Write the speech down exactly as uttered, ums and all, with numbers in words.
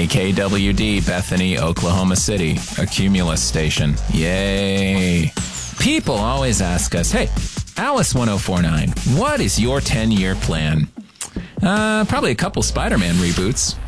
K K W D, Bethany, Oklahoma City, a Cumulus station. Yay. People always ask us, hey, Alice one oh four nine, what is your ten-year plan? Uh, probably a couple Spider-Man reboots.